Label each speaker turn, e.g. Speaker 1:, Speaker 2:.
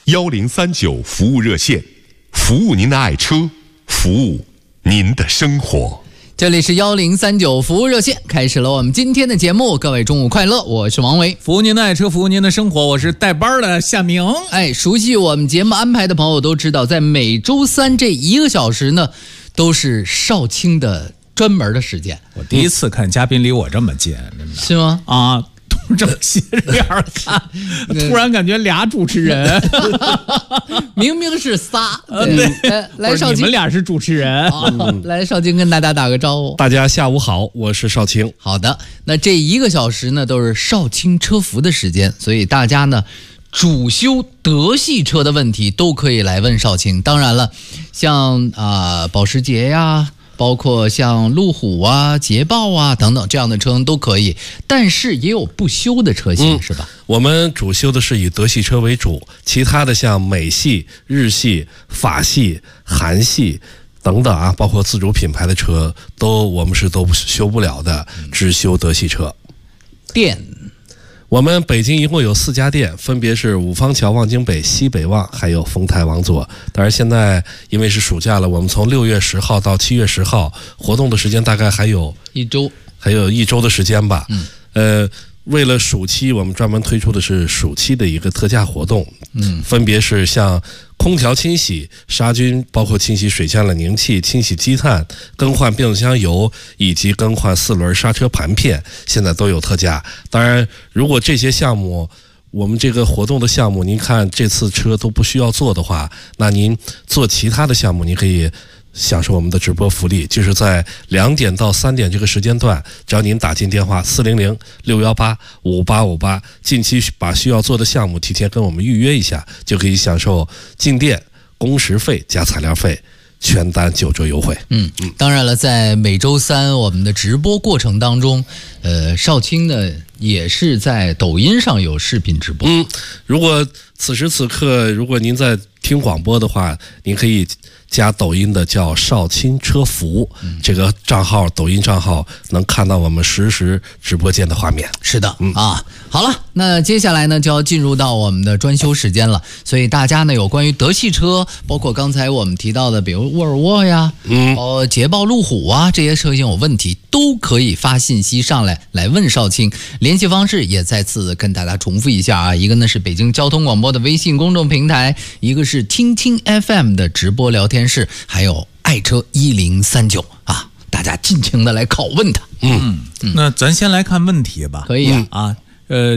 Speaker 1: 1039服务热线，服务您的爱车，服务您的生活。
Speaker 2: 这里是1039服务热线，开始了我们今天的节目。各位中午快乐，我是王维，
Speaker 3: 服务您的爱车，服务您的生活，我是带班的夏明。
Speaker 2: 熟悉我们节目安排的朋友都知道，在每周三这1个小时呢，都是少卿的专门的时间。
Speaker 3: 我第一次看嘉宾离我这么近，真的
Speaker 2: 是吗？
Speaker 3: 啊，这么斜着眼看，突然感觉俩主持人，
Speaker 2: 明明是仨。来，少卿，
Speaker 3: 你们俩是主持人。
Speaker 2: 来，少卿跟大家打个招呼。
Speaker 4: 大家下午好，我是少卿。
Speaker 2: 好的，那这1个小时呢，都是少卿车服的时间，所以大家呢，主修德系车的问题都可以来问少卿。当然了，像保时捷呀，包括像路虎啊、捷豹啊等等这样的车都可以，但是也有不修的车型，是吧？
Speaker 4: 我们主修的是以德系车为主，其他的像美系、日系、法系、韩系等等啊，包括自主品牌的车，我们是都修不了的，只修德系车。
Speaker 2: 店。
Speaker 4: 我们北京一共有4家店，分别是五方桥望京北、西北望，还有丰台往左。当然现在因为是暑假了，我们从6月10号到7月10号，活动的时间大概还有1周的时间吧。为了暑期，我们专门推出的是暑期的一个特价活动，分别是像空调清洗、杀菌，包括清洗水箱冷凝器、清洗积碳、更换变速箱油以及更换4轮刹车盘片，现在都有特价。当然，如果这些项目，我们这个活动的项目，您看这次车都不需要做的话，那您做其他的项目，您可以享受我们的直播福利，就是在2点到3点这个时间段，只要您打进电话400-618-5858，近期把需要做的项目提前跟我们预约一下，就可以享受进店、工时费加材料费全单9折优惠。
Speaker 2: 当然了，在每周三我们的直播过程当中，少卿呢也是在抖音上有视频直播。
Speaker 4: 如果此时此刻，如果您在听广播的话，您可以加抖音的叫少卿车服，这个账号，抖音账号能看到我们实时直播间的画面。
Speaker 2: 是的，好了，那接下来呢就要进入到我们的专修时间了。所以大家呢有关于德系车，包括刚才我们提到的，比如沃尔沃呀，捷豹、路虎啊这些车型有问题，都可以发信息上来问少卿。联系方式也再次跟大家重复一下啊，一个呢是北京交通广播的微信公众平台，一个是听听 FM 的直播聊天室，还有爱车1039啊，大家尽情的来拷问他。
Speaker 3: 那咱先来看问题吧。
Speaker 2: 可以啊。